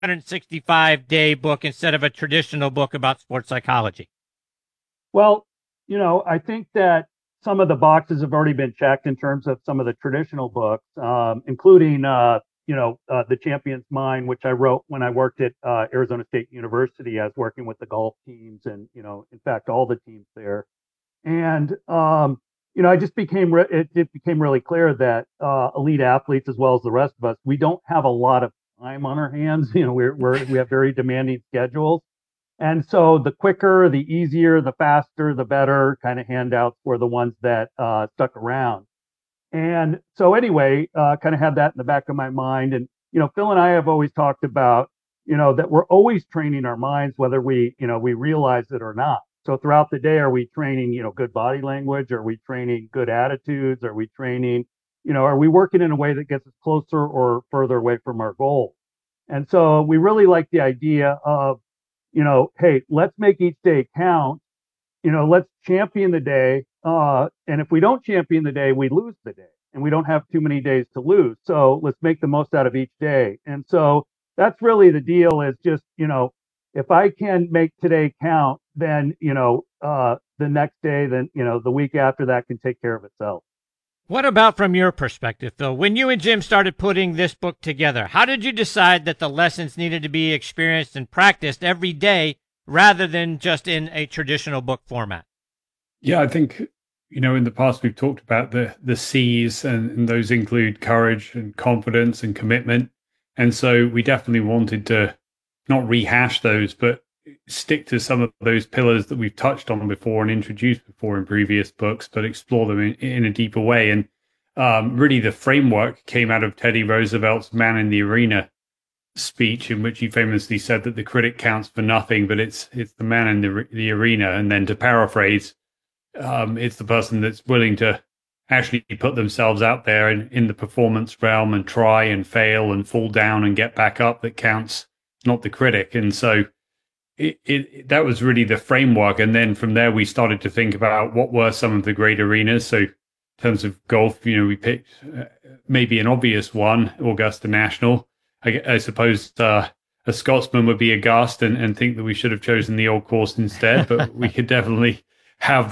365-day book instead of a traditional book about sports psychology? Well, I think that some of the boxes have already been checked in terms of some of the traditional books, including, The Champion's Mind, which I wrote when I worked at Arizona State University. I was working with the golf teams and, in fact, all the teams there. And, I just it became really clear that elite athletes, as well as the rest of us, we don't have a lot of time on our hands. We have very demanding schedules. And so the quicker, the easier, the faster, the better kind of handouts were the ones that stuck around. And so anyway, kind of had that in the back of my mind. And, Phil and I have always talked about, that we're always training our minds, whether we realize it or not. So throughout the day, are we training, good body language? Are we training good attitudes? Are we training, are we working in a way that gets us closer or further away from our goal? And so we really like the idea of, hey, let's make each day count. Let's champion the day. And if we don't champion the day, we lose the day and we don't have too many days to lose. So let's make the most out of each day. And so that's really the deal is just, if I can make today count, then, the next day, then, the week after that can take care of itself. What about from your perspective, Phil? When you and Jim started putting this book together, how did you decide that the lessons needed to be experienced and practiced every day rather than just in a traditional book format? Yeah, I think, in the past we've talked about the C's, and those include courage and confidence and commitment. And so we definitely wanted to not rehash those, but stick to some of those pillars that we've touched on before and introduced before in previous books, but explore them in a deeper way. And really the framework came out of Teddy Roosevelt's Man in the Arena speech, in which he famously said that the critic counts for nothing, but it's the man in the arena. And then to paraphrase, it's the person that's willing to actually put themselves out there in the performance realm and try and fail and fall down and get back up that counts, not the critic. And so that was really the framework. And then from there, we started to think about what were some of the great arenas. So in terms of golf, we picked maybe an obvious one, Augusta National. I suppose a Scotsman would be aghast and think that we should have chosen the old course instead, but we could definitely have